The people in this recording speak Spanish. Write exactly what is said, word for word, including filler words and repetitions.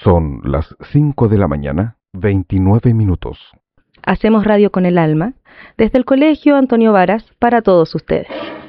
Son las cinco de la mañana, veintinueve minutos. Hacemos radio con el alma, desde el Colegio Antonio Varas, para todos ustedes.